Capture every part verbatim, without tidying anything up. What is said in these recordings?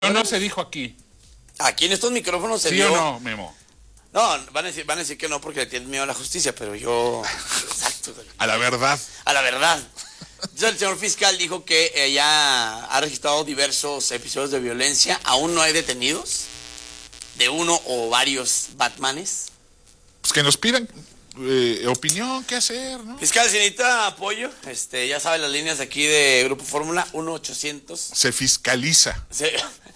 No, no se dijo aquí. Aquí en estos micrófonos se ¿Sí dio... o no, Memo? No, van a decir, van a decir que no porque le tienen miedo a la justicia, pero yo... Exacto. A la verdad. A la verdad. Entonces el señor fiscal dijo que eh, ya ha registrado diversos episodios de violencia. Aún no hay detenidos de uno o varios Batmanes. Pues que nos pidan eh, opinión, qué hacer, ¿no? Fiscal, si necesita apoyo, este, ya sabe las líneas aquí de Grupo Fórmula, uno ochocientos. Se fiscaliza. Se,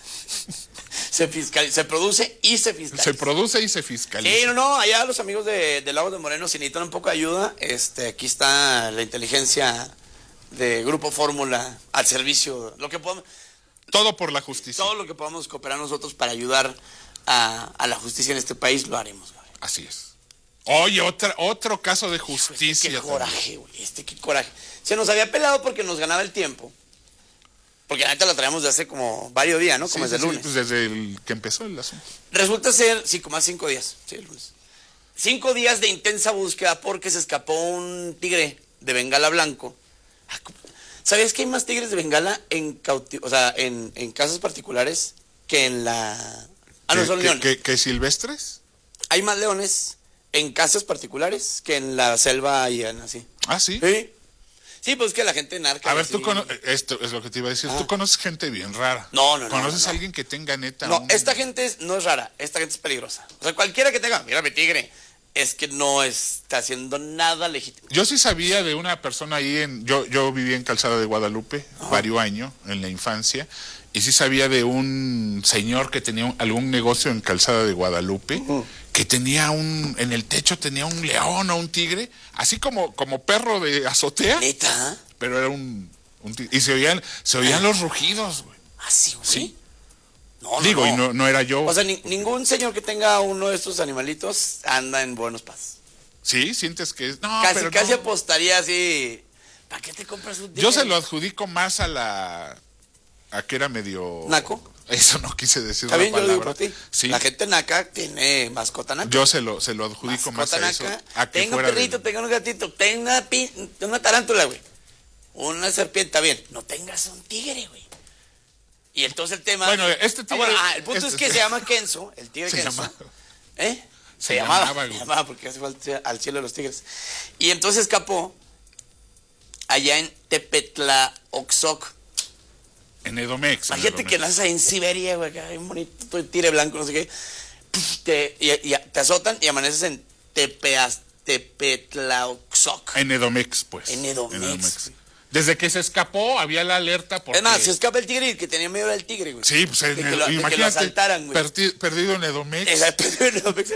se, fiscal, se produce y se fiscaliza. Se produce y se fiscaliza. Sí, no, no, allá los amigos de, de Lagos de Moreno, si necesitan un poco de ayuda, este, aquí está la inteligencia de Grupo Fórmula al servicio, lo que podamos, todo por la justicia. todo lo que podamos cooperar nosotros para ayudar a, a la justicia en este país, lo haremos, güey. Así es. Oye, otra, otro caso de justicia. Este, qué coraje, güey, este qué coraje. Se nos había pelado porque nos ganaba el tiempo. Porque ahorita lo traemos de hace como varios días, ¿no? Como Sí, desde sí, el lunes. Sí, pues desde el que empezó el asunto. Resulta ser, sí, como hace cinco días, sí, el lunes. Cinco días de intensa búsqueda porque se escapó un tigre de Bengala blanco. ¿Sabías que hay más tigres de Bengala en cauti o sea, en, en casas particulares que en la... Ah, no, son leones. ¿Que, que silvestres? Hay más leones en casas particulares que en la selva y en así. Ah, sí. Sí. Sí, pues que la gente narca. A ver, así. tú conoces, esto es lo que te iba a decir, Ah. tú conoces gente bien rara. No, no, no. ¿Conoces no, no. a alguien que tenga neta? No, un... esta gente es, no es rara, esta gente es peligrosa. O sea, cualquiera que tenga, mira mi tigre, es que no está haciendo nada legítimo. Yo sí sabía de una persona ahí, en yo yo vivía en Calzada de Guadalupe Ajá. varios años, en la infancia, y sí sabía de un señor que tenía un, algún negocio en Calzada de Guadalupe, uh-huh. que tenía un, en el techo tenía un león o un tigre, así como, como perro de azotea. ¿Neta? Pero era un, un tigre, y se oían, se oían los rugidos, güey. ¿Ah, sí, güey? Sí. No, no, Digo, no. y no, no era yo. O sea, ni, ningún señor que tenga uno de estos animalitos anda en buenos pasos. Sí, sientes que es... No, casi, pero casi no. apostaría así. ¿Para qué te compras un tigre? Yo se lo adjudico más a la... a que era medio... ¿Naco? Eso no quise decir Está la bien, yo lo digo palabra. por ti. Sí. La gente naca tiene mascota naca. Yo se lo, se lo adjudico mascota más a naca. eso. A que tenga un fuera perrito, del... tenga un gatito, tenga una, pin... una tarántula, güey. Una serpiente, está bien. No tengas un tigre, güey. Y entonces el tema... Bueno, este tigre... Ah, bueno, ah, el punto este... es que se llama Kenzo, el tigre se Kenzo. Llama... ¿Eh? Se, se llamaba, llamaba, se llamaba porque se fue al cielo de los tigres. Y entonces escapó allá en Tepetlaoxoc. En Edomex. Imagínate en Edomex. que naces ahí en Siberia, güey, que hay un bonito tigre blanco, no sé qué. Te, y, y, te azotan y amaneces en Tepeas, Tepetlaoxoc. En Edomex, pues. En Edomex. En Edomex. Desde que se escapó había la alerta porque... Es más, se escapa el tigre y el que tenía miedo era el tigre, güey. Sí, pues en de que el... lo, imagínate, de que lo asaltaran, güey. Perdi... perdido en Edomex. Exacto, en Edomex.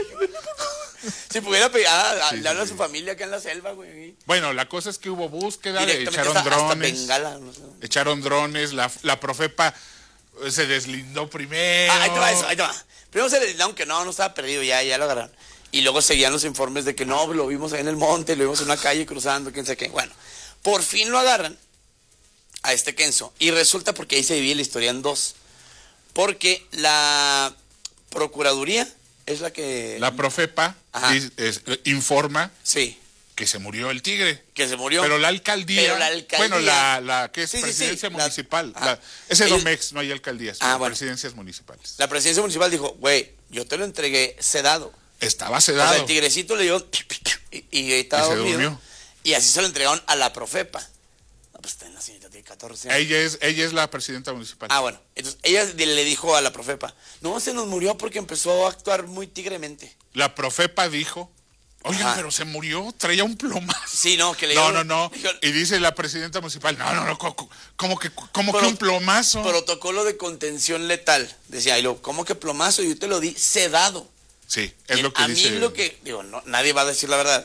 Si pudiera pegar, sí, le habla sí, a su sí. familia acá en la selva, güey. Bueno, la cosa es que hubo búsqueda, echaron hasta, drones. hasta Bengala, no sé. Echaron drones, la, la Profepa se deslindó primero. Ah, ahí te va eso, ahí te va. Primero se deslindaron que no, no estaba perdido, ya, ya lo agarraron. Y luego seguían los informes de que no, lo vimos ahí en el monte, lo vimos en una calle cruzando, quién sabe qué. Bueno, por fin lo agarran a este Kenzo. Y resulta porque ahí se divide la historia en dos. Porque la Procuraduría es la que... La Profepa es, es, informa sí. que se murió el tigre. Que se murió. Pero la alcaldía... Pero la alcaldía bueno, la, la que es sí, presidencia sí, sí, municipal. La, la, es Edomex, no hay alcaldías, ah, son bueno. presidencias municipales. La presidencia municipal dijo, güey, yo te lo entregué sedado. Estaba sedado. O sea, el tigrecito le dio... Y, y estaba y se dormido. durmió. Y así se lo entregaron a la Profepa. No, pues está en la señorita, tiene catorce años. Ella es, ella es la presidenta municipal. Ah, bueno. Entonces, ella le dijo a la Profepa, no, se nos murió porque empezó a actuar muy tigremente. La Profepa dijo, oigan, Ajá. pero se murió, traía un plomazo. Sí, no, que le No, dio, no, no. dijo, y dice la presidenta municipal, no, no, no, ¿cómo, cómo que, cómo Pro, que un plomazo? Protocolo de contención letal. Decía, y lo, ¿cómo que plomazo? Yo te lo di sedado. Sí, es y lo que a dice. A mí lo que, digo, no, nadie va a decir la verdad.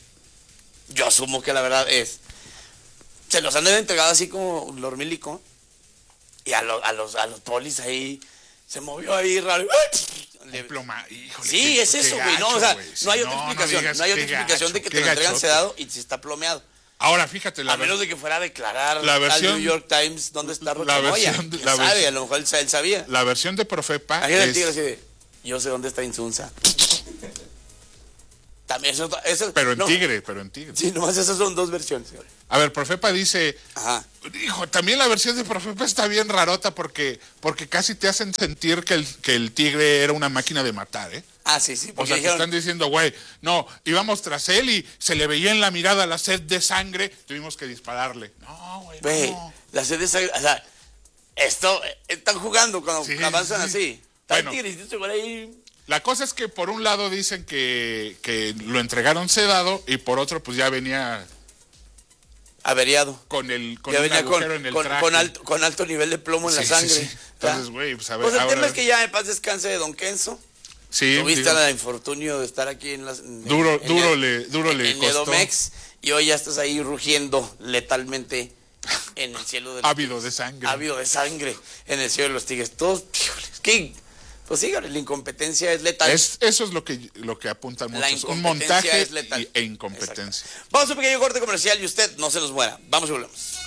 Yo asumo que la verdad es, se los han entregado así como Lormílico, y a, lo, a los a los polis ahí, se movió ahí raro. Le, ploma, híjole, sí, qué, es eso, güey. No, o sea, sí, no hay otra no, explicación. No, no hay otra explicación gacho, de que te lo entregan gacho, sedado y si está plomeado. Ahora, fíjate. La a menos de que fuera a declarar la versión, al New York Times dónde está Rocha Moya. La sabe, versión, a lo mejor él, él sabía. La versión de Profepa es... el tigre así de, yo sé dónde está Insunza. También eso, eso pero en no, tigre, pero en tigre. Sí, nomás esas son dos versiones, señor. A ver, Profepa dice, Ajá. hijo, también la versión de Profepa está bien rarota porque, porque casi te hacen sentir que el, que el tigre era una máquina de matar, ¿eh? Ah, sí, sí. O sea, dijeron... te están diciendo, güey, no, íbamos tras él y se le veía en la mirada la sed de sangre, tuvimos que dispararle. No, güey, Ve, no. la sed de sangre, o sea, esto, eh, están jugando cuando Sí, avanzan sí. así. Bueno. Está el tigrecito igual ahí... La cosa es que por un lado dicen que, que lo entregaron sedado y por otro pues ya venía averiado. con el con Ya un venía con, agujero en el con, traje. con alto, con alto nivel de plomo en Sí, la sangre. sí, sí. Entonces, güey, pues a ver. Pues el ahora- tema es que ya en paz descanse de Don Kenzo. sí, Tuviste digo, el infortunio de estar aquí en las... en- duro, en duro el- le, duro le en costó. Edomex, y hoy ya estás ahí rugiendo letalmente en el cielo de los Ávido tigres. de sangre. Ávido de sangre en el cielo de los tigres. Todos, híjoles, ¿qué? Pues sí, la incompetencia es letal. Es, eso es lo que, lo que apuntan La muchos. Un incompetencia montaje es letal. y- e incompetencia. Exacto. Vamos a un pequeño corte comercial y usted no se nos muera. Vamos y volvemos.